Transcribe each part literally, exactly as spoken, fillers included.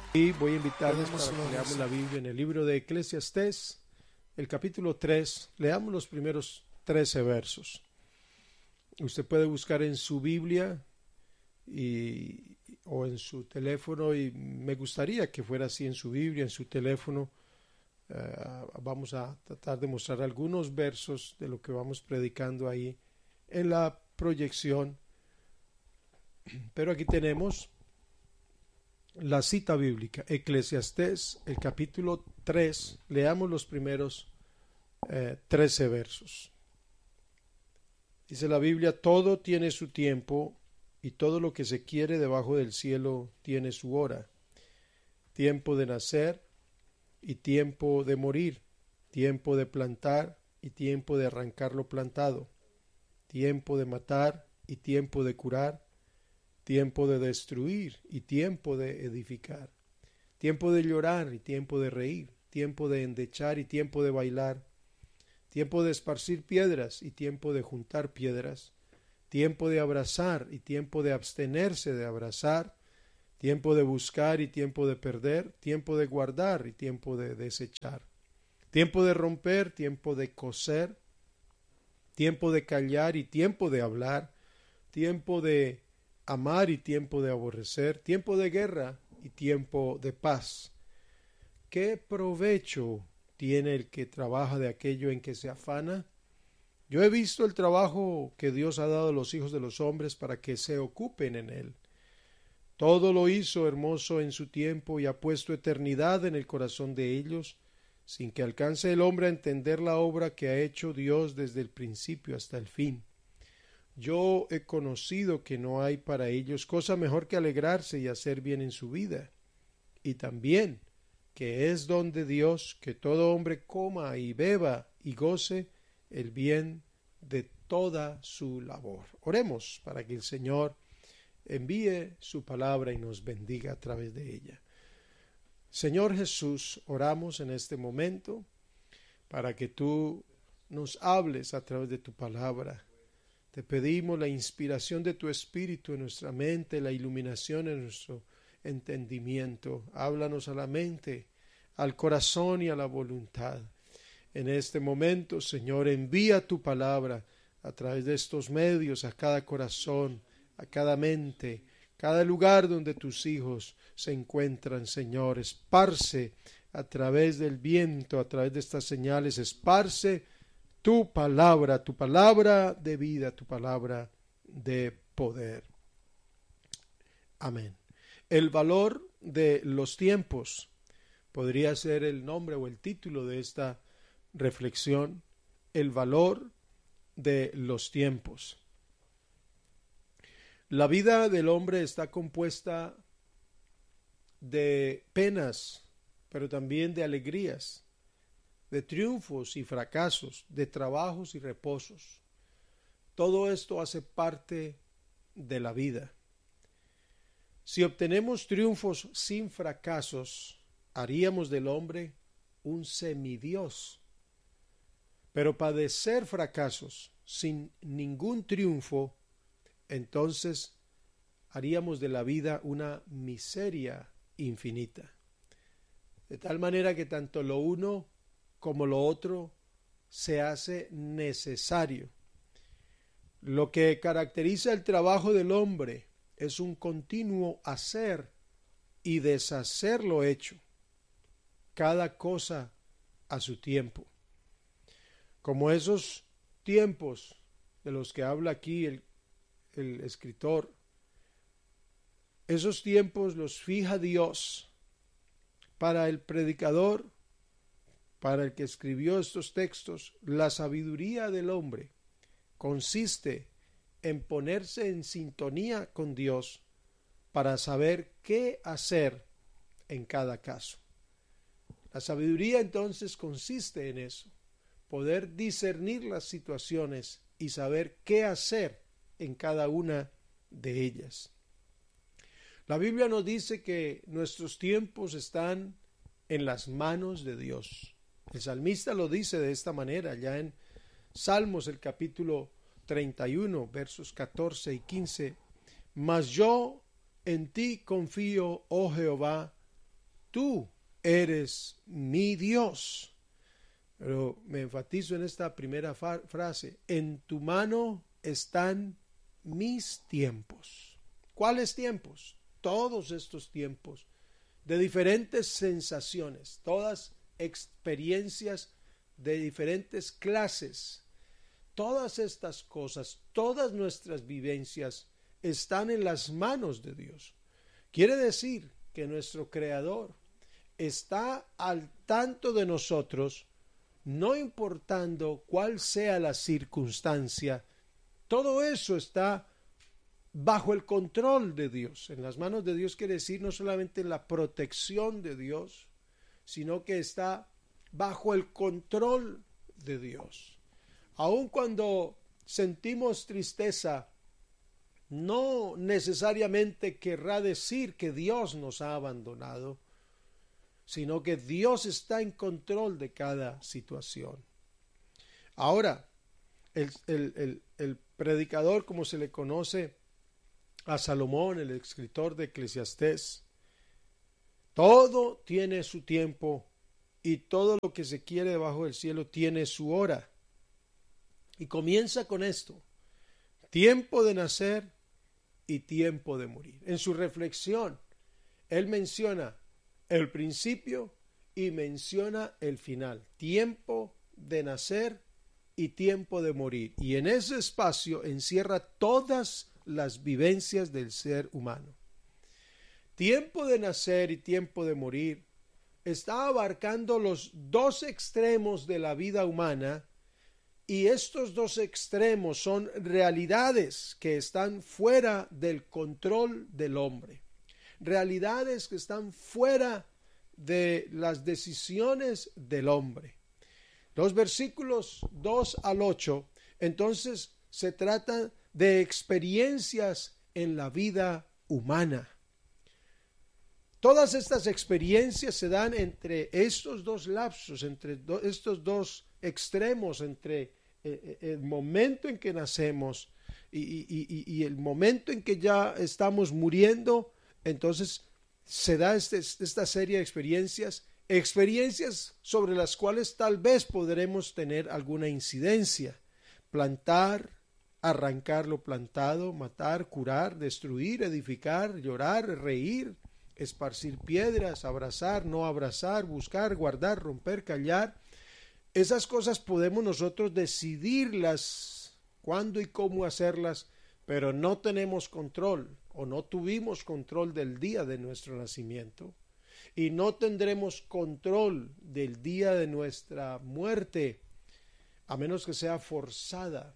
Y voy a invitarles para que leamos la Biblia en el libro de Eclesiastés, el capítulo tres. Leamos los primeros trece versos. Usted puede buscar en su Biblia y, o en su teléfono, y me gustaría que fuera así en su Biblia, en su teléfono. Uh, vamos a tratar de mostrar algunos versos de lo que vamos predicando ahí en la proyección. Pero aquí tenemos la cita bíblica, Eclesiastés, el capítulo tres. Leamos los primeros eh, trece versos. Dice la Biblia: todo tiene su tiempo, y todo lo que se quiere debajo del cielo tiene su hora. Tiempo de nacer y tiempo de morir, tiempo de plantar y tiempo de arrancar lo plantado, tiempo de matar y tiempo de curar, tiempo de destruir y tiempo de edificar, tiempo de llorar y tiempo de reír, tiempo de endechar y tiempo de bailar, tiempo de esparcir piedras y tiempo de juntar piedras, tiempo de abrazar y tiempo de abstenerse de abrazar, tiempo de buscar y tiempo de perder, tiempo de guardar y tiempo de desechar, tiempo de romper, tiempo de coser, tiempo de callar y tiempo de hablar, tiempo de amar y tiempo de aborrecer, tiempo de guerra y tiempo de paz. ¿Qué provecho tiene el que trabaja de aquello en que se afana? Yo he visto el trabajo que Dios ha dado a los hijos de los hombres para que se ocupen en él. Todo lo hizo hermoso en su tiempo y ha puesto eternidad en el corazón de ellos, sin que alcance el hombre a entender la obra que ha hecho Dios desde el principio hasta el fin. Yo he conocido que no hay para ellos cosa mejor que alegrarse y hacer bien en su vida, y también que es don de Dios que todo hombre coma y beba y goce el bien de toda su labor. Oremos para que el Señor envíe su palabra y nos bendiga a través de ella. Señor Jesús, oramos en este momento para que tú nos hables a través de tu palabra. Te pedimos la inspiración de tu Espíritu en nuestra mente, la iluminación en nuestro entendimiento. Háblanos a la mente, al corazón y a la voluntad. En este momento, Señor, envía tu palabra a través de estos medios a cada corazón, a cada mente, cada lugar donde tus hijos se encuentran, Señor. Esparce a través del viento, a través de estas señales, esparce tu palabra, tu palabra de vida, tu palabra de poder. Amén. El valor de los tiempos podría ser el nombre o el título de esta reflexión. El valor de los tiempos. La vida del hombre está compuesta de penas, pero también de alegrías, de triunfos y fracasos, de trabajos y reposos. Todo esto hace parte de la vida. Si obtenemos triunfos sin fracasos, haríamos del hombre un semidios. Pero padecer fracasos sin ningún triunfo, entonces haríamos de la vida una miseria infinita. De tal manera que tanto lo uno como lo otro se hace necesario. Lo que caracteriza el trabajo del hombre es un continuo hacer y deshacer lo hecho, cada cosa a su tiempo. Como esos tiempos de los que habla aquí el, el escritor, esos tiempos los fija Dios para el predicador, para el que escribió estos textos. La sabiduría del hombre consiste en ponerse en sintonía con Dios para saber qué hacer en cada caso. La sabiduría entonces consiste en eso, poder discernir las situaciones y saber qué hacer en cada una de ellas. La Biblia nos dice que nuestros tiempos están en las manos de Dios. El salmista lo dice de esta manera, ya en Salmos, el capítulo treinta y uno, versos catorce y quince. Mas yo en ti confío, oh Jehová, tú eres mi Dios. Pero me enfatizo en esta primera frase, en tu mano están mis tiempos. ¿Cuáles tiempos? Todos estos tiempos de diferentes sensaciones, todas experiencias de diferentes clases. Todas estas cosas, todas nuestras vivencias están en las manos de Dios. Quiere decir que nuestro Creador está al tanto de nosotros, no importando cuál sea la circunstancia. Todo eso está bajo el control de Dios. En las manos de Dios quiere decir no solamente la protección de Dios, sino que está bajo el control de Dios. Aun cuando sentimos tristeza, no necesariamente querrá decir que Dios nos ha abandonado, sino que Dios está en control de cada situación. Ahora, el, el, el, el predicador, como se le conoce a Salomón, el escritor de Eclesiastés, todo tiene su tiempo y todo lo que se quiere debajo del cielo tiene su hora. Y comienza con esto: tiempo de nacer y tiempo de morir. En su reflexión, él menciona el principio y menciona el final. Tiempo de nacer y tiempo de morir. Y en ese espacio encierra todas las vivencias del ser humano. Tiempo de nacer y tiempo de morir está abarcando los dos extremos de la vida humana. Y estos dos extremos son realidades que están fuera del control del hombre. Realidades que están fuera de las decisiones del hombre. Los versículos dos al ocho, entonces, se tratan de experiencias en la vida humana. Todas estas experiencias se dan entre estos dos lapsos, entre do, estos dos extremos, entre el momento en que nacemos y, y, y, y el momento en que ya estamos muriendo. Entonces se da este, esta serie de experiencias, experiencias sobre las cuales tal vez podremos tener alguna incidencia: plantar, arrancar lo plantado, matar, curar, destruir, edificar, llorar, reír, esparcir piedras, abrazar, no abrazar, buscar, guardar, romper, callar. Esas cosas podemos nosotros decidirlas cuándo y cómo hacerlas, pero no tenemos control o no tuvimos control del día de nuestro nacimiento y no tendremos control del día de nuestra muerte, a menos que sea forzada.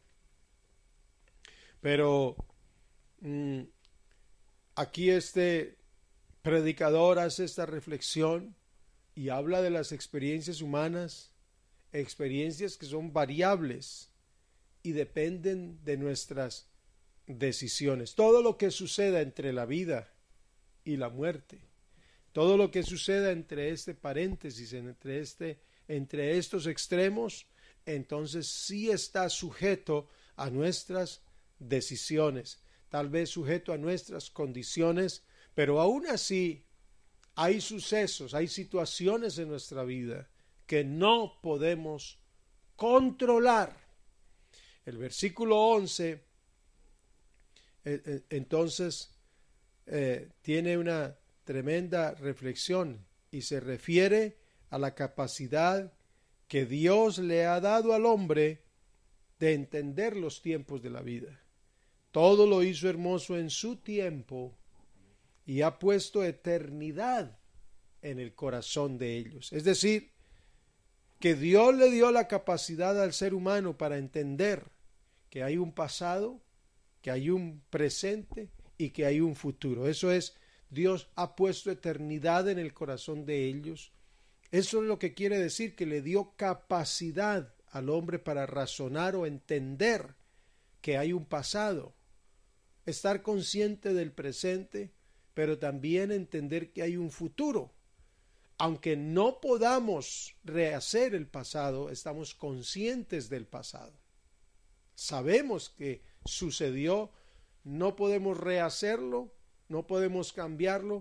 Pero mmm, aquí este predicador hace esta reflexión y habla de las experiencias humanas, experiencias que son variables y dependen de nuestras decisiones. Todo lo que suceda entre la vida y la muerte, todo lo que suceda entre este paréntesis, entre, este, entre estos extremos, entonces sí está sujeto a nuestras decisiones, tal vez sujeto a nuestras condiciones, pero aún así hay sucesos, hay situaciones en nuestra vida que no podemos controlar. El versículo once eh, eh, entonces eh, tiene una tremenda reflexión y se refiere a la capacidad que Dios le ha dado al hombre de entender los tiempos de la vida. Todo lo hizo hermoso en su tiempo y ha puesto eternidad en el corazón de ellos. Es decir, que Dios le dio la capacidad al ser humano para entender que hay un pasado, que hay un presente y que hay un futuro. Eso es, Dios ha puesto eternidad en el corazón de ellos. Eso es lo que quiere decir, que le dio capacidad al hombre para razonar o entender que hay un pasado, estar consciente del presente, pero también entender que hay un futuro. Aunque no podamos rehacer el pasado, estamos conscientes del pasado. Sabemos que sucedió, no podemos rehacerlo, no podemos cambiarlo,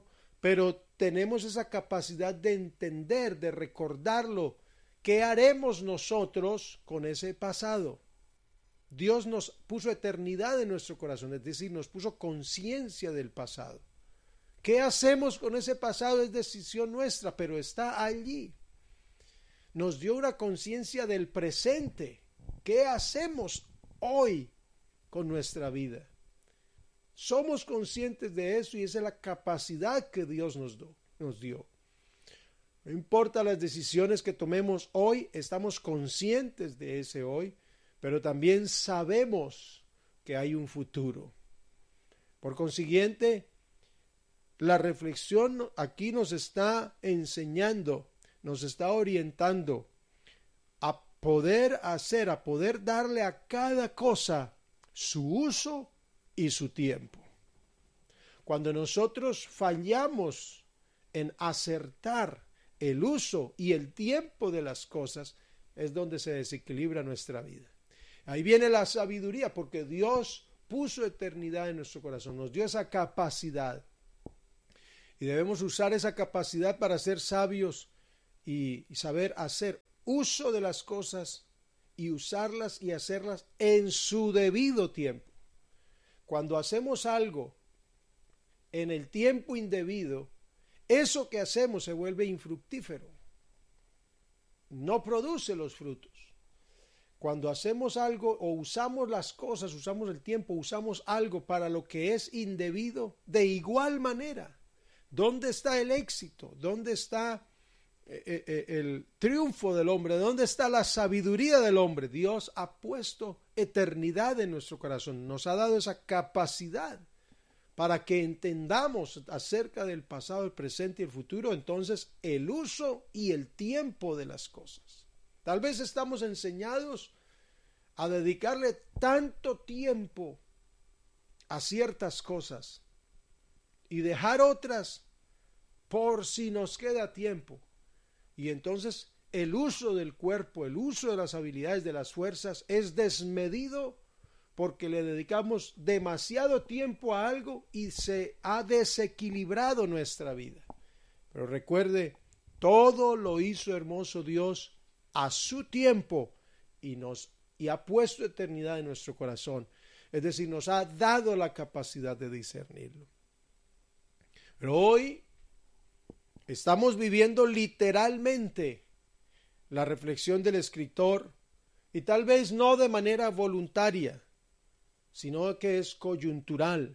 pero tenemos esa capacidad de entender, de recordarlo. ¿Qué haremos nosotros con ese pasado? Dios nos puso eternidad en nuestro corazón, es decir, nos puso conciencia del pasado. ¿Qué hacemos con ese pasado? Es decisión nuestra, pero está allí. Nos dio una conciencia del presente. ¿Qué hacemos hoy con nuestra vida? Somos conscientes de eso y esa es la capacidad que Dios nos, do, nos dio. No importa las decisiones que tomemos hoy, estamos conscientes de ese hoy, pero también sabemos que hay un futuro. Por consiguiente, la reflexión aquí nos está enseñando, nos está orientando a poder hacer, a poder darle a cada cosa su uso y su tiempo. Cuando nosotros fallamos en acertar el uso y el tiempo de las cosas, es donde se desequilibra nuestra vida. Ahí viene la sabiduría, porque Dios puso eternidad en nuestro corazón, nos dio esa capacidad. Y debemos usar esa capacidad para ser sabios y, y saber hacer uso de las cosas y usarlas y hacerlas en su debido tiempo. Cuando hacemos algo en el tiempo indebido, eso que hacemos se vuelve infructífero. No produce los frutos. Cuando hacemos algo o usamos las cosas, usamos el tiempo, usamos algo para lo que es indebido, de igual manera. ¿Dónde está el éxito? ¿Dónde está eh, eh, el triunfo del hombre? ¿Dónde está la sabiduría del hombre? Dios ha puesto eternidad en nuestro corazón. Nos ha dado esa capacidad para que entendamos acerca del pasado, el presente y el futuro. Entonces, el uso y el tiempo de las cosas. Tal vez estamos enseñados a dedicarle tanto tiempo a ciertas cosas y dejar otras por si nos queda tiempo. Y entonces el uso del cuerpo, el uso de las habilidades, de las fuerzas es desmedido porque le dedicamos demasiado tiempo a algo y se ha desequilibrado nuestra vida. Pero recuerde, todo lo hizo hermoso Dios a su tiempo y nos y ha puesto eternidad en nuestro corazón. Es decir, nos ha dado la capacidad de discernirlo. Pero hoy estamos viviendo literalmente la reflexión del escritor, y tal vez no de manera voluntaria, sino que es coyuntural.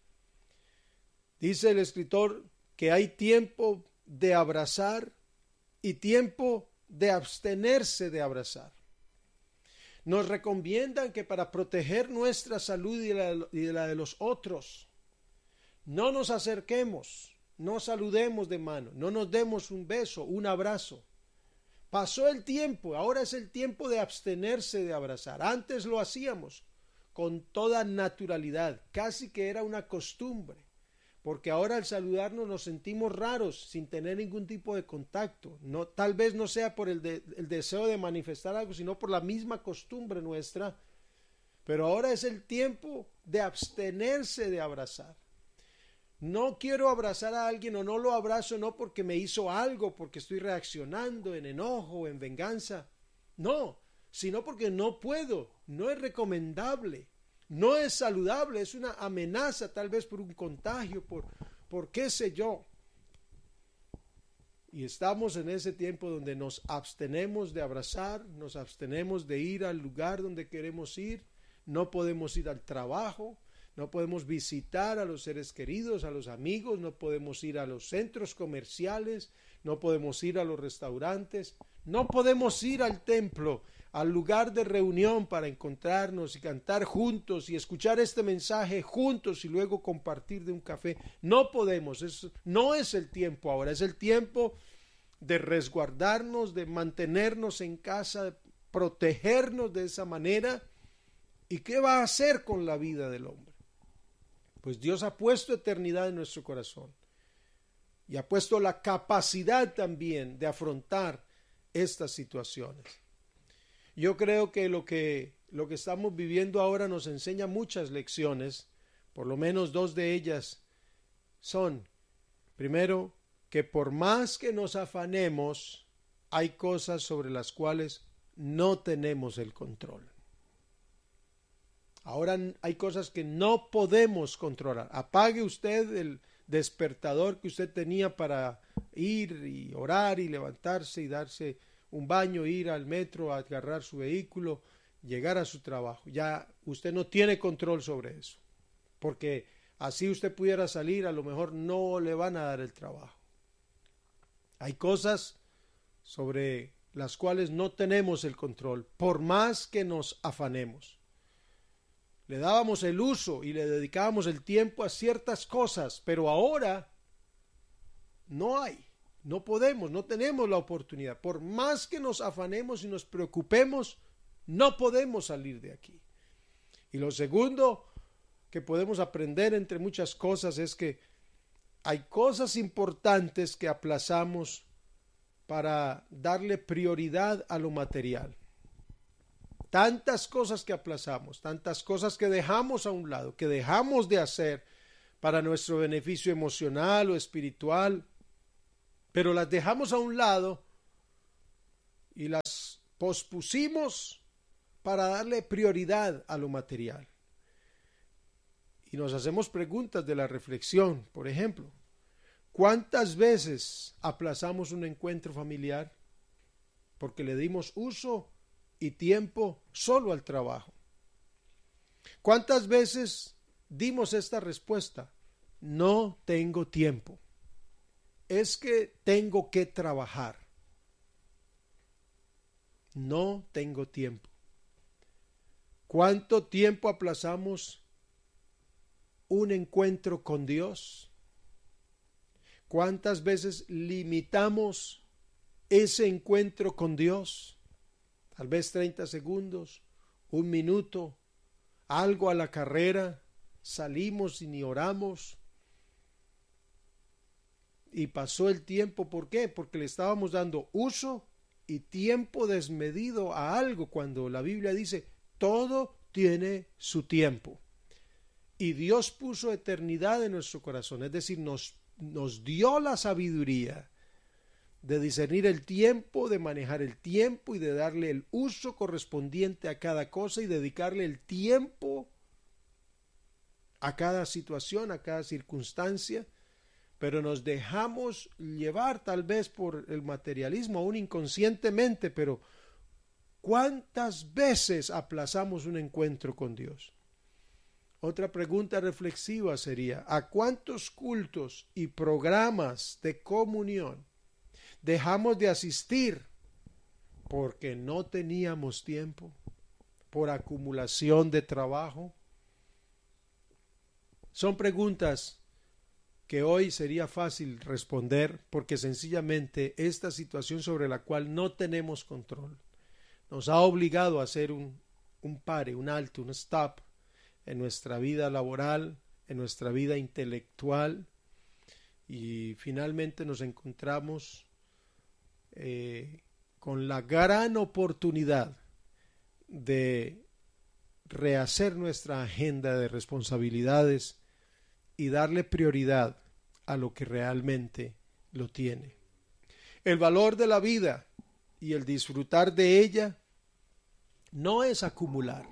Dice el escritor que hay tiempo de abrazar y tiempo de abstenerse de abrazar. Nos recomiendan que para proteger nuestra salud y la, y la de los otros, no nos acerquemos, no saludemos de mano, no nos demos un beso, un abrazo. Pasó el tiempo, ahora es el tiempo de abstenerse de abrazar. Antes lo hacíamos con toda naturalidad, casi que era una costumbre, porque ahora al saludarnos nos sentimos raros sin tener ningún tipo de contacto. No, tal vez no sea por el, de, el deseo de manifestar algo, sino por la misma costumbre nuestra. Pero ahora es el tiempo de abstenerse de abrazar. No quiero abrazar a alguien o no lo abrazo no porque me hizo algo, porque estoy reaccionando en enojo o en venganza. No, sino porque no puedo, no es recomendable, no es saludable, es una amenaza tal vez por un contagio, por, por qué sé yo. Y estamos en ese tiempo donde nos abstenemos de abrazar, nos abstenemos de ir al lugar donde queremos ir, no podemos ir al trabajo, no podemos visitar a los seres queridos, a los amigos, no podemos ir a los centros comerciales, no podemos ir a los restaurantes, no podemos ir al templo, al lugar de reunión para encontrarnos y cantar juntos y escuchar este mensaje juntos y luego compartir de un café. No podemos, es, no es el tiempo ahora, es el tiempo de resguardarnos, de mantenernos en casa, de protegernos de esa manera. ¿Y qué va a hacer con la vida del hombre? Pues Dios ha puesto eternidad en nuestro corazón y ha puesto la capacidad también de afrontar estas situaciones. Yo creo que lo que, lo que estamos viviendo ahora nos enseña muchas lecciones, por lo menos dos de ellas son Primero, que por más que nos afanemos, hay cosas sobre las cuales no tenemos el control. Ahora hay cosas que no podemos controlar. Apague usted el despertador que usted tenía para ir y orar y levantarse y darse un baño, ir al metro, agarrar su vehículo, llegar a su trabajo. Ya usted no tiene control sobre eso, porque así usted pudiera salir, a lo mejor no le van a dar el trabajo. Hay cosas sobre las cuales no tenemos el control, por más que nos afanemos. Le dábamos el uso y le dedicábamos el tiempo a ciertas cosas, pero ahora no hay, no podemos, no tenemos la oportunidad. Por más que nos afanemos y nos preocupemos, no podemos salir de aquí. Y lo segundo que podemos aprender entre muchas cosas es que hay cosas importantes que aplazamos para darle prioridad a lo material. Tantas cosas que aplazamos, tantas cosas que dejamos a un lado, que dejamos de hacer para nuestro beneficio emocional o espiritual, pero las dejamos a un lado y las pospusimos para darle prioridad a lo material. Y nos hacemos preguntas de la reflexión, por ejemplo, ¿cuántas veces aplazamos un encuentro familiar porque le dimos uso y tiempo solo al trabajo? ¿Cuántas veces dimos esta respuesta? No tengo tiempo. Es que tengo que trabajar. No tengo tiempo. ¿Cuánto tiempo aplazamos un encuentro con Dios? ¿Cuántas veces limitamos ese encuentro con Dios? Tal vez treinta segundos, un minuto, algo a la carrera, salimos y ni oramos. Y pasó el tiempo, ¿por qué? Porque le estábamos dando uso y tiempo desmedido a algo, cuando la Biblia dice, todo tiene su tiempo. Y Dios puso eternidad en nuestro corazón, es decir, nos, nos dio la sabiduría de discernir el tiempo, de manejar el tiempo y de darle el uso correspondiente a cada cosa y dedicarle el tiempo a cada situación, a cada circunstancia, pero nos dejamos llevar tal vez por el materialismo, aún inconscientemente, pero ¿cuántas veces aplazamos un encuentro con Dios? Otra pregunta reflexiva sería, ¿a cuántos cultos y programas de comunión dejamos de asistir porque no teníamos tiempo, por acumulación de trabajo? Son preguntas que hoy sería fácil responder porque sencillamente esta situación sobre la cual no tenemos control nos ha obligado a hacer un, un pare, un alto, un stop en nuestra vida laboral, en nuestra vida intelectual, y finalmente nos encontramos eh, con la gran oportunidad de rehacer nuestra agenda de responsabilidades y darle prioridad a lo que realmente lo tiene. El valor de la vida y el disfrutar de ella no es acumular.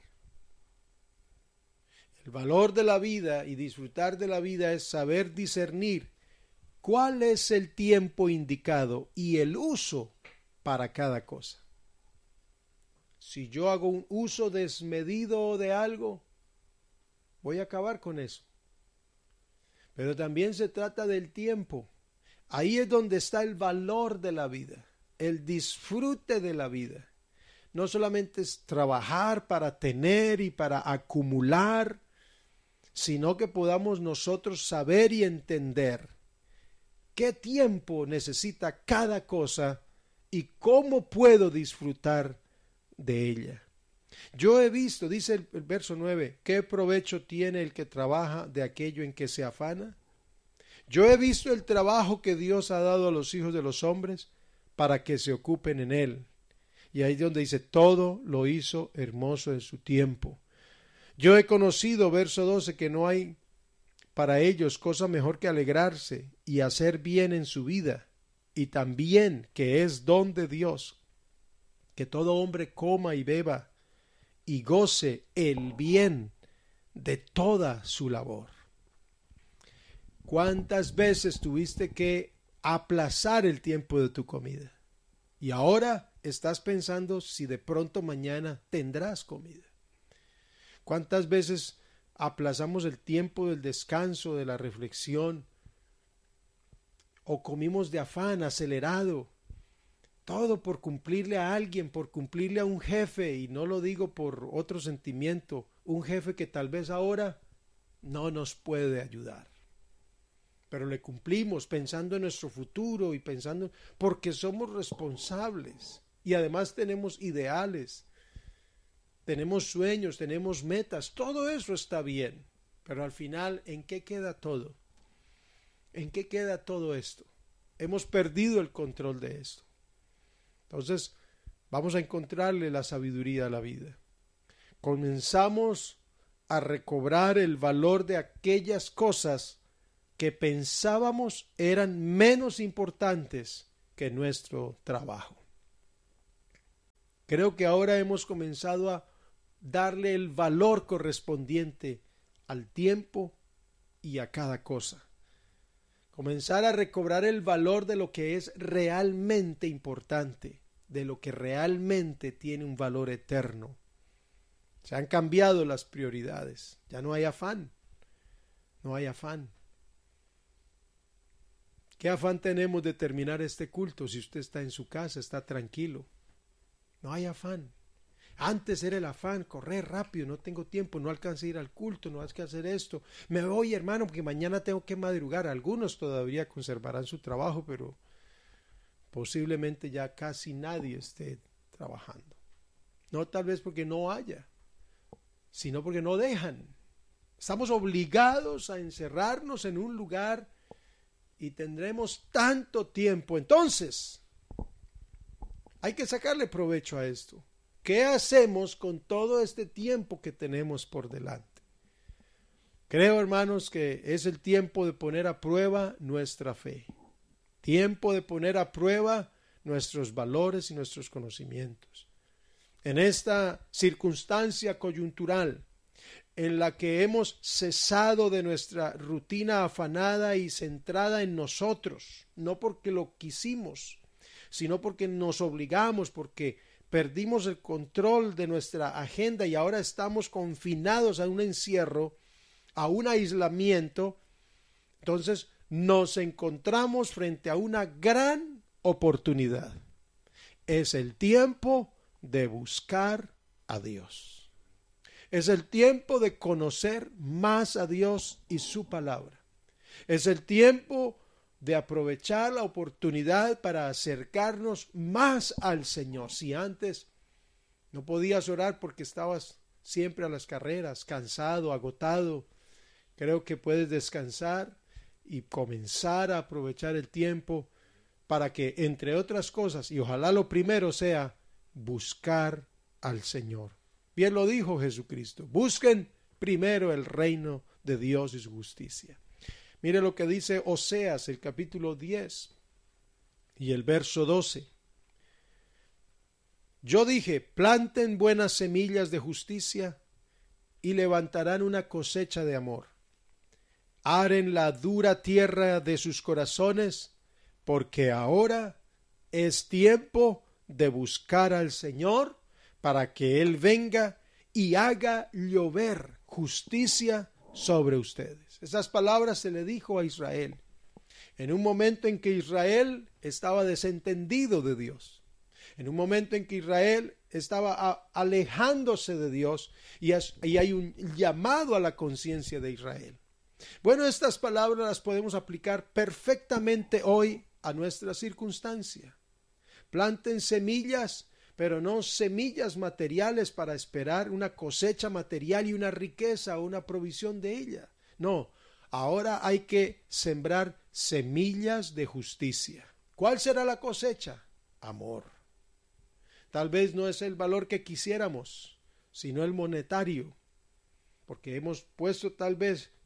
El valor de la vida y disfrutar de la vida es saber discernir cuál es el tiempo indicado y el uso para cada cosa. Si yo hago un uso desmedido de algo, voy a acabar con eso. Pero también se trata del tiempo. Ahí es donde está el valor de la vida, el disfrute de la vida. No solamente es trabajar para tener y para acumular, sino que podamos nosotros saber y entender qué tiempo necesita cada cosa y cómo puedo disfrutar de ella. Yo he visto, dice el, el verso nueve, ¿qué provecho tiene el que trabaja de aquello en que se afana? Yo he visto el trabajo que Dios ha dado a los hijos de los hombres para que se ocupen en él. Y ahí es donde dice, todo lo hizo hermoso en su tiempo. Yo he conocido, verso doce, que no hay para ellos cosa mejor que alegrarse y hacer bien en su vida, y también que es don de Dios, que todo hombre coma y beba y goce el bien de toda su labor. ¿Cuántas veces tuviste que aplazar el tiempo de tu comida? Y ahora estás pensando si de pronto mañana tendrás comida. ¿Cuántas veces aplazamos el tiempo del descanso, de la reflexión? O comimos de afán, acelerado, todo por cumplirle a alguien, por cumplirle a un jefe, y no lo digo por otro sentimiento, un jefe que tal vez ahora no nos puede ayudar. Pero le cumplimos pensando en nuestro futuro y pensando, porque somos responsables y además tenemos ideales, tenemos sueños, tenemos metas, todo eso está bien, pero al final, ¿en qué queda todo? ¿En qué queda todo esto? Hemos perdido el control de esto. Entonces, vamos a encontrarle la sabiduría a la vida. Comenzamos a recobrar el valor de aquellas cosas que pensábamos eran menos importantes que nuestro trabajo. Creo que ahora hemos comenzado a darle el valor correspondiente al tiempo y a cada cosa. Comenzar a recobrar el valor de lo que es realmente importante, de lo que realmente tiene un valor eterno. Se han cambiado las prioridades, ya no hay afán, no hay afán. ¿Qué afán tenemos de terminar este culto si usted está en su casa, está tranquilo? No hay afán. Antes era el afán, correr rápido, no tengo tiempo, no alcancé a ir al culto, no hay que hacer esto. Me voy, hermano, porque mañana tengo que madrugar. Algunos todavía conservarán su trabajo, pero posiblemente ya casi nadie esté trabajando. No tal vez porque no haya, sino porque no dejan. Estamos obligados a encerrarnos en un lugar y tendremos tanto tiempo. Entonces, hay que sacarle provecho a esto. ¿Qué hacemos con todo este tiempo que tenemos por delante? Creo, hermanos, que es el tiempo de poner a prueba nuestra fe. Tiempo de poner a prueba nuestros valores y nuestros conocimientos. En esta circunstancia coyuntural en la que hemos cesado de nuestra rutina afanada y centrada en nosotros, no porque lo quisimos, sino porque nos obligamos, porque perdimos el control de nuestra agenda y ahora estamos confinados a un encierro, a un aislamiento. Entonces nos encontramos frente a una gran oportunidad. Es el tiempo de buscar a Dios. Es el tiempo de conocer más a Dios y su palabra. Es el tiempo de aprovechar la oportunidad para acercarnos más al Señor. Si antes no podías orar porque estabas siempre a las carreras, cansado, agotado, creo que puedes descansar y comenzar a aprovechar el tiempo para que, entre otras cosas, y ojalá lo primero sea buscar al Señor. Bien lo dijo Jesucristo: busquen primero el reino de Dios y su justicia. Mire lo que dice Oseas, el capítulo diez y el verso doce. Yo dije: planten buenas semillas de justicia y levantarán una cosecha de amor. Aren la dura tierra de sus corazones, porque ahora es tiempo de buscar al Señor para que Él venga y haga llover justicia sobre ustedes. Esas palabras se le dijo a Israel en un momento en que Israel estaba desentendido de Dios, en un momento en que Israel estaba a, alejándose de Dios, y, es, y hay un llamado a la conciencia de Israel. Bueno, estas palabras las podemos aplicar perfectamente hoy a nuestra circunstancia. Planten semillas, pero no semillas materiales para esperar una cosecha material y una riqueza o una provisión de ella. No, ahora hay que sembrar semillas de justicia. ¿Cuál será la cosecha? Amor. Tal vez no es el valor que quisiéramos, sino el monetario, porque hemos puesto tal vez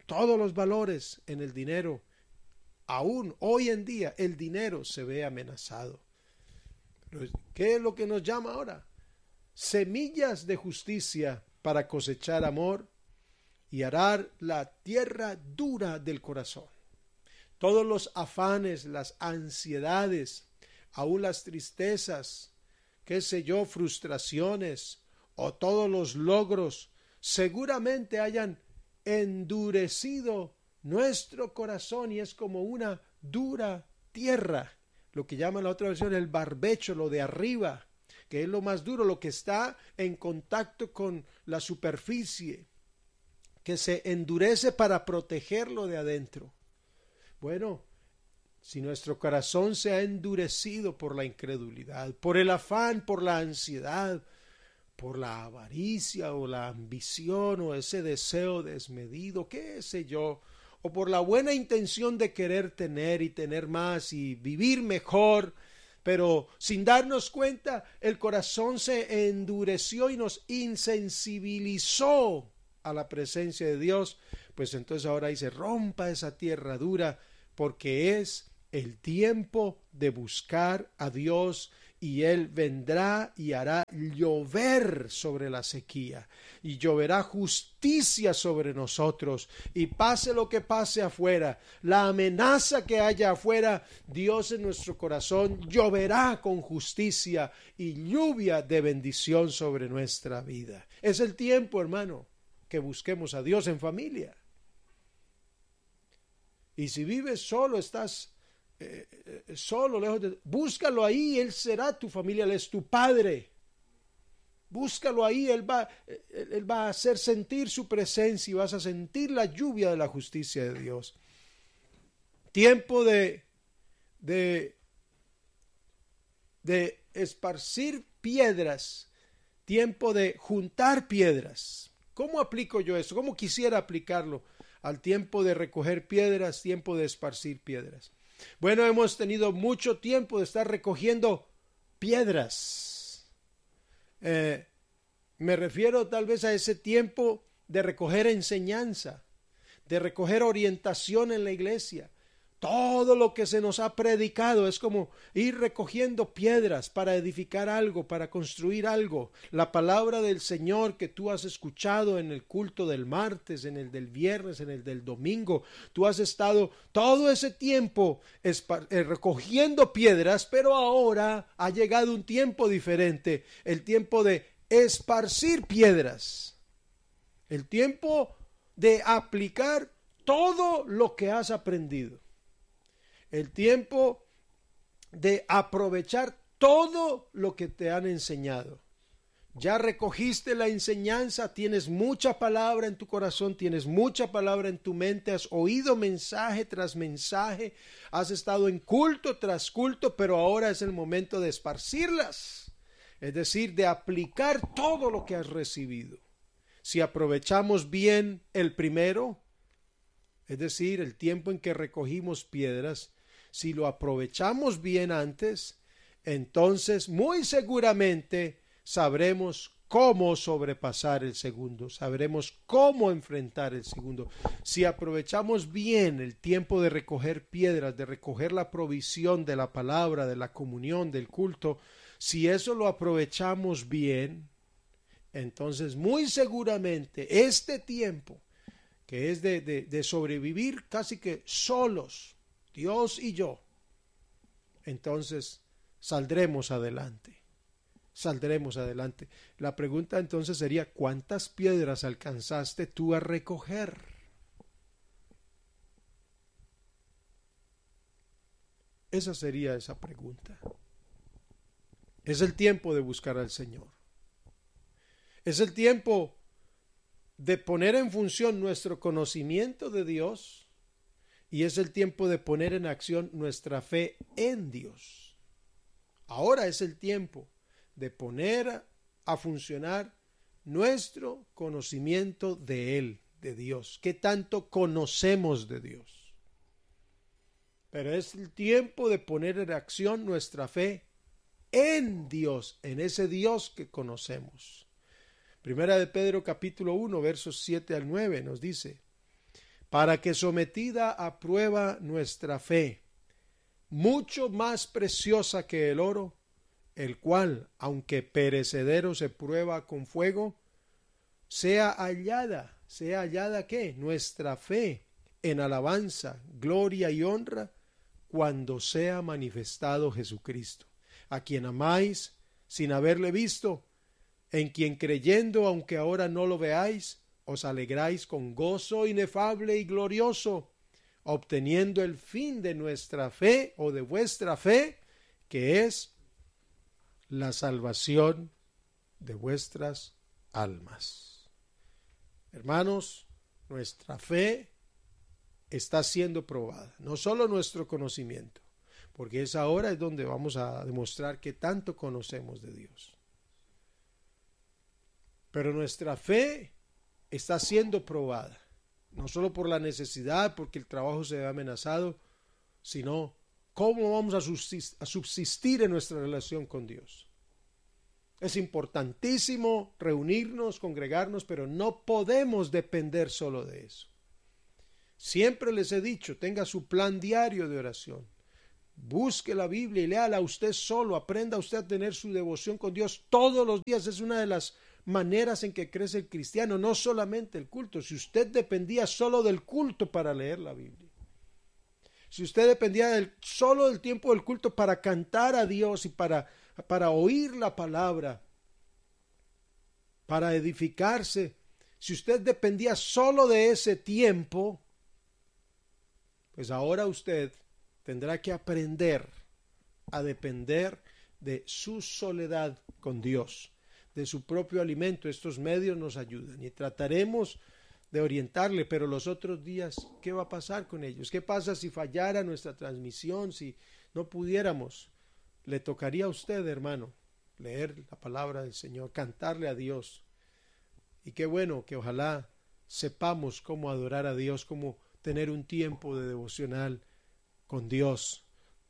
todos los valores en el dinero. Aún hoy en día el dinero se ve amenazado. ¿Qué es lo que nos llama ahora? Semillas de justicia para cosechar amor y arar la tierra dura del corazón. Todos los afanes, las ansiedades, aún las tristezas, qué sé yo, frustraciones o todos los logros, seguramente hayan endurecido nuestro corazón y es como una dura tierra, lo que llama la otra versión el barbecho, lo de arriba, que es lo más duro, lo que está en contacto con la superficie, que se endurece para protegerlo de adentro. Bueno, si nuestro corazón se ha endurecido por la incredulidad, por el afán, por la ansiedad, por la avaricia o la ambición o ese deseo desmedido, qué sé yo, o por la buena intención de querer tener y tener más y vivir mejor, pero sin darnos cuenta el corazón se endureció y nos insensibilizó a la presencia de Dios, pues entonces ahora dice, rompa esa tierra dura, porque es el tiempo de buscar a Dios y Él vendrá y hará llover sobre la sequía y lloverá justicia sobre nosotros y pase lo que pase afuera, la amenaza que haya afuera, Dios en nuestro corazón lloverá con justicia y lluvia de bendición sobre nuestra vida. Es el tiempo, hermano, que busquemos a Dios en familia. Y si vives solo, estás eh, eh, solo, lejos de... Búscalo ahí, Él será tu familia, Él es tu Padre. Búscalo ahí, Él va, él, él va a hacer sentir su presencia y vas a sentir la lluvia de la justicia de Dios. Tiempo de, de, de esparcir piedras, tiempo de juntar piedras. ¿Cómo aplico yo eso? ¿Cómo quisiera aplicarlo? Al tiempo de recoger piedras, tiempo de esparcir piedras. Bueno, hemos tenido mucho tiempo de estar recogiendo piedras. Eh, me refiero tal vez a ese tiempo de recoger enseñanza, de recoger orientación en la iglesia. Todo lo que se nos ha predicado es como ir recogiendo piedras para edificar algo, para construir algo. La palabra del Señor que tú has escuchado en el culto del martes, en el del viernes, en el del domingo. Tú has estado todo ese tiempo recogiendo piedras, pero ahora ha llegado un tiempo diferente, el tiempo de esparcir piedras, el tiempo de aplicar todo lo que has aprendido. El tiempo de aprovechar todo lo que te han enseñado. Ya recogiste la enseñanza, tienes mucha palabra en tu corazón, tienes mucha palabra en tu mente, has oído mensaje tras mensaje, has estado en culto tras culto, pero ahora es el momento de esparcirlas, es decir, de aplicar todo lo que has recibido. Si aprovechamos bien el primero, es decir, el tiempo en que recogimos piedras, si lo aprovechamos bien antes, entonces muy seguramente sabremos cómo sobrepasar el segundo, sabremos cómo enfrentar el segundo. Si aprovechamos bien el tiempo de recoger piedras, de recoger la provisión de la palabra, de la comunión, del culto, si eso lo aprovechamos bien, entonces muy seguramente este tiempo, que es de, de, de sobrevivir casi que solos, Dios y yo, entonces saldremos adelante, saldremos adelante. La pregunta entonces sería, ¿cuántas piedras alcanzaste tú a recoger? Esa sería esa pregunta. Es el tiempo de buscar al Señor. Es el tiempo de poner en función nuestro conocimiento de Dios. Y es el tiempo de poner en acción nuestra fe en Dios. Ahora es el tiempo de poner a funcionar nuestro conocimiento de Él, de Dios. ¿Qué tanto conocemos de Dios? Pero es el tiempo de poner en acción nuestra fe en Dios, en ese Dios que conocemos. Primera de Pedro capítulo uno, versos siete al nueve nos dice: para que sometida a prueba nuestra fe, mucho más preciosa que el oro, el cual, aunque perecedero se prueba con fuego, sea hallada, sea hallada ¿qué? Nuestra fe en alabanza, gloria y honra, cuando sea manifestado Jesucristo, a quien amáis sin haberle visto, en quien creyendo, aunque ahora no lo veáis, os alegráis con gozo inefable y glorioso, obteniendo el fin de nuestra fe o de vuestra fe, que es la salvación de vuestras almas. Hermanos, nuestra fe está siendo probada, no solo nuestro conocimiento, porque es ahora es donde vamos a demostrar que tanto conocemos de Dios. Pero nuestra fe está siendo probada, no solo por la necesidad, porque el trabajo se ve amenazado, sino cómo vamos a subsistir, a subsistir en nuestra relación con Dios. Es importantísimo reunirnos, congregarnos, pero no podemos depender solo de eso. Siempre les he dicho, tenga su plan diario de oración. Busque la Biblia y léala usted solo. Aprenda usted a tener su devoción con Dios todos los días. Es una de las maneras en que crece el cristiano, no solamente el culto. Si usted dependía solo del culto para leer la Biblia, si usted dependía del, solo del tiempo del culto para cantar a Dios y para, para oír la palabra, para edificarse, si usted dependía solo de ese tiempo, pues ahora usted tendrá que aprender a depender de su soledad con Dios, de su propio alimento. Estos medios nos ayudan y trataremos de orientarle, pero los otros días, ¿qué va a pasar con ellos? ¿Qué pasa si fallara nuestra transmisión, si no pudiéramos? Le tocaría a usted, hermano, leer la palabra del Señor, cantarle a Dios. Y qué bueno que ojalá sepamos cómo adorar a Dios, cómo tener un tiempo de devocional con Dios,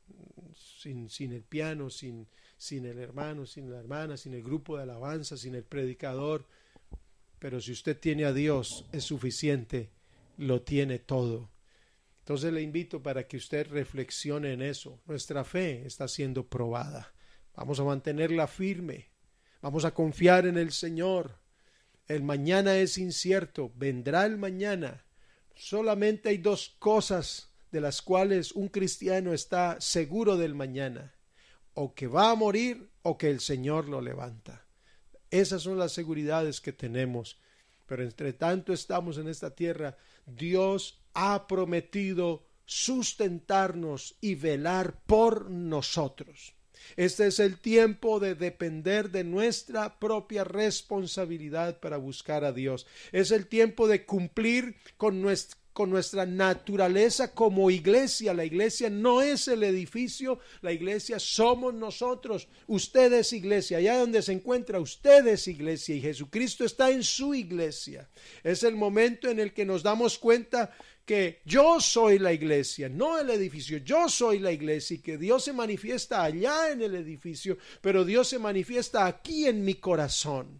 sin, sin el piano, sin, sin el hermano, sin la hermana, sin el grupo de alabanza, sin el predicador. Pero si usted tiene a Dios, es suficiente, lo tiene todo. Entonces le invito para que usted reflexione en eso. Nuestra fe está siendo probada. Vamos a mantenerla firme. Vamos a confiar en el Señor. El mañana es incierto. Vendrá el mañana. Solamente hay dos cosas de las cuales un cristiano está seguro del mañana: o que va a morir o que el Señor lo levanta. Esas son las seguridades que tenemos. Pero entre tanto estamos en esta tierra, Dios ha prometido sustentarnos y velar por nosotros. Este es el tiempo de depender de nuestra propia responsabilidad para buscar a Dios. Es el tiempo de cumplir con nuestra con nuestra naturaleza como iglesia. La iglesia no es el edificio, la iglesia somos nosotros. Usted es iglesia, allá donde se encuentra usted es iglesia y Jesucristo está en su iglesia. Es el momento en el que nos damos cuenta que yo soy la iglesia, no el edificio. Yo soy la iglesia y que Dios se manifiesta allá en el edificio, pero Dios se manifiesta aquí en mi corazón.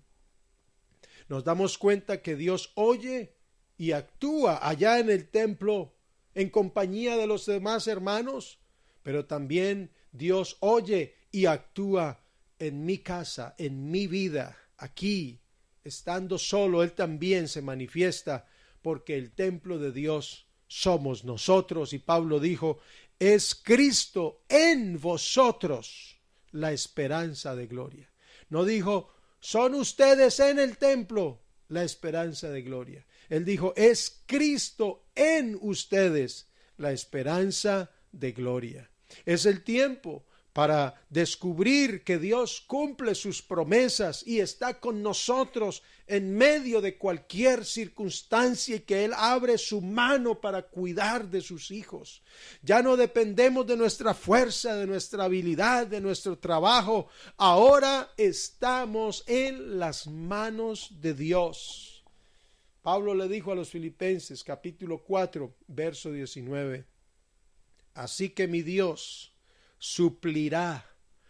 Nos damos cuenta que Dios oye y actúa allá en el templo en compañía de los demás hermanos, pero también Dios oye y actúa en mi casa, en mi vida, aquí, estando solo. Él también se manifiesta, porque el templo de Dios somos nosotros, y Pablo dijo: es Cristo en vosotros la esperanza de gloria. No dijo: son ustedes en el templo la esperanza de gloria. Él dijo: es Cristo en ustedes la esperanza de gloria. Es el tiempo para descubrir que Dios cumple sus promesas y está con nosotros en medio de cualquier circunstancia, y que Él abre su mano para cuidar de sus hijos. Ya no dependemos de nuestra fuerza, de nuestra habilidad, de nuestro trabajo. Ahora estamos en las manos de Dios. Pablo le dijo a los Filipenses, capítulo cuatro, verso diecinueve: así que mi Dios suplirá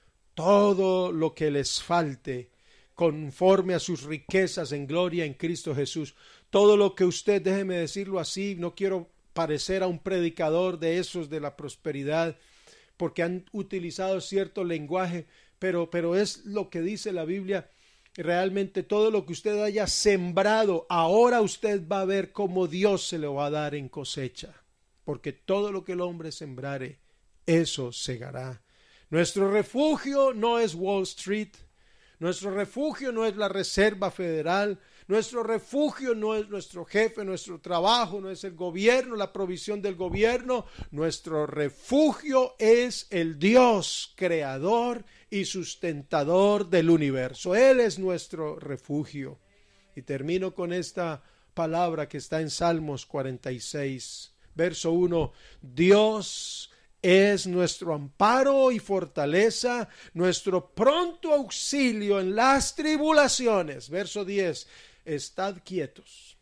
todo lo que les falte conforme a sus riquezas en gloria en Cristo Jesús. Todo lo que usted, déjeme decirlo así, no quiero parecer a un predicador de esos de la prosperidad, porque han utilizado cierto lenguaje, pero, pero es lo que dice la Biblia. Realmente todo lo que usted haya sembrado, ahora usted va a ver cómo Dios se lo va a dar en cosecha, porque todo lo que el hombre sembrare, eso segará. Nuestro refugio no es Wall Street, nuestro refugio no es la Reserva Federal, nuestro refugio no es nuestro jefe, nuestro trabajo, no es el gobierno, la provisión del gobierno. Nuestro refugio es el Dios creador y sustentador del universo. Él es nuestro refugio. Y termino con esta palabra que está en Salmos cuarenta y seis, verso uno. Dios es nuestro amparo y fortaleza, nuestro pronto auxilio en las tribulaciones. Verso diez. Estad quietos.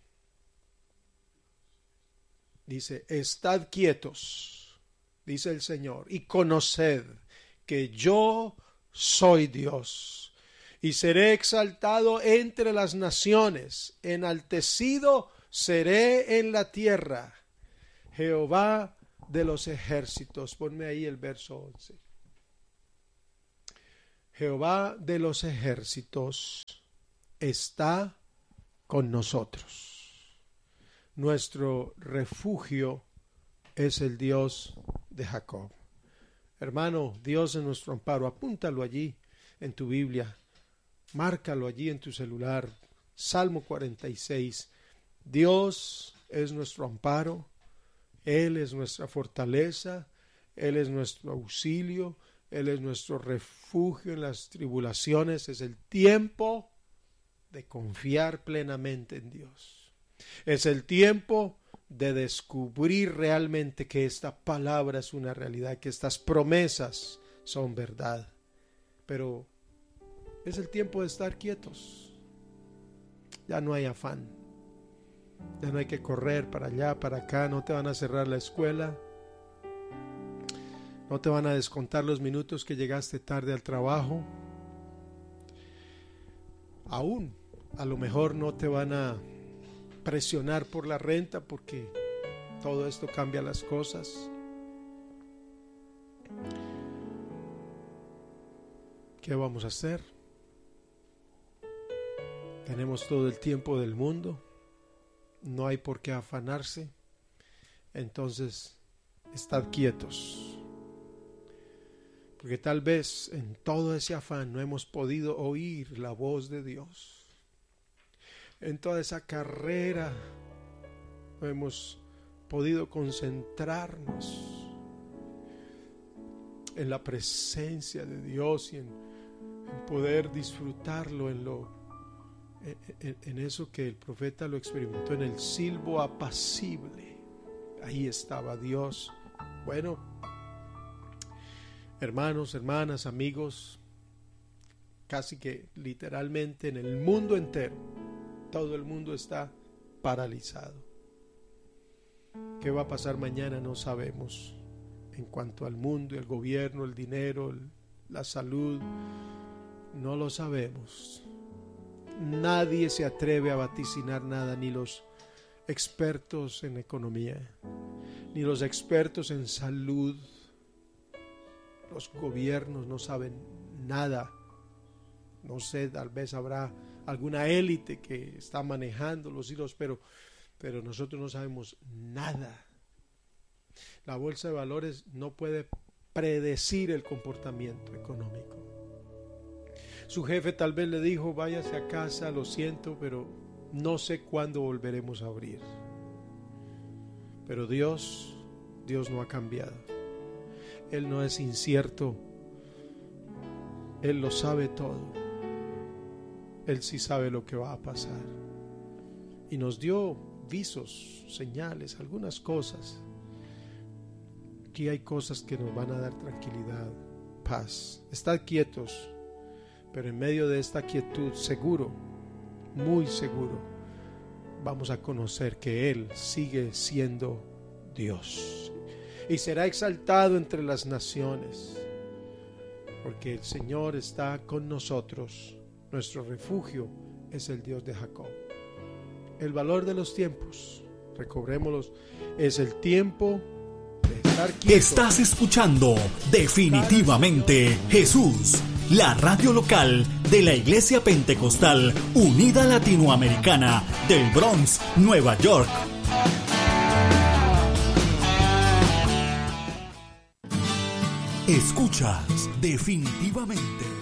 Dice, estad quietos, dice el Señor, y conoced que yo soy Dios, y seré exaltado entre las naciones, enaltecido seré en la tierra. Jehová de los ejércitos. Ponme ahí el verso once. Jehová de los ejércitos está con nosotros. Nuestro refugio es el Dios de Jacob. Hermano, Dios es nuestro amparo. Apúntalo allí en tu Biblia. Márcalo allí en tu celular. Salmo cuarenta y seis. Dios es nuestro amparo. Él es nuestra fortaleza. Él es nuestro auxilio. Él es nuestro refugio en las tribulaciones. Es el tiempo de confiar plenamente en Dios. Es el tiempo de descubrir realmente que esta palabra es una realidad, que estas promesas son verdad. Pero es el tiempo de estar quietos. Ya no hay afán. Ya no hay que correr para allá, para acá. No te van a cerrar la escuela. No te van a descontar los minutos que llegaste tarde al trabajo. Aún, a lo mejor no te van a presionar por la renta, porque todo esto cambia las cosas. ¿Qué vamos a hacer? Tenemos todo el tiempo del mundo. No hay por qué afanarse. Entonces, estad quietos. Porque tal vez en todo ese afán no hemos podido oír la voz de Dios. En toda esa carrera no hemos podido concentrarnos en la presencia de Dios y en, en poder disfrutarlo en lo en, en eso que el profeta lo experimentó, en el silbo apacible. Ahí estaba Dios. Bueno, hermanos, hermanas, amigos, casi que literalmente en el mundo entero, todo el mundo está paralizado. ¿Qué va a pasar mañana? No sabemos. En cuanto al mundo, el gobierno, el dinero, el, la salud, no lo sabemos. Nadie se atreve a vaticinar nada, ni los expertos en economía, ni los expertos en salud. Los gobiernos no saben nada. No sé, tal vez habrá alguna élite que está manejando los hilos, pero, pero nosotros no sabemos nada. La bolsa de valores no puede predecir el comportamiento económico. Su jefe tal vez le dijo, váyase a casa, lo siento, pero no sé cuándo volveremos a abrir. Pero Dios, Dios no ha cambiado. Él no es incierto. Él lo sabe todo. Él sí sabe lo que va a pasar. Y nos dio visos, señales, algunas cosas. Aquí hay cosas que nos van a dar tranquilidad, paz. Estad quietos, pero en medio de esta quietud, seguro, muy seguro, vamos a conocer que Él sigue siendo Dios. Y será exaltado entre las naciones, porque el Señor está con nosotros. Nuestro refugio es el Dios de Jacob. el valor de los tiempos. Recobrémoslos. Es el tiempo de estar quieto. Estás escuchando Definitivamente Jesús, la radio local de la Iglesia Pentecostal Unida Latinoamericana del Bronx, Nueva York. Escuchas Definitivamente.